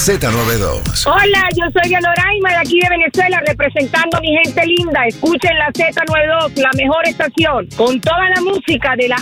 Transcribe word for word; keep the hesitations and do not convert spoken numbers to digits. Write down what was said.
Z noventa y dos. Hola, yo soy Yanoraima de aquí de Venezuela, representando a mi gente linda. Escuchen la Z noventa y dos, la mejor estación, con toda la música de la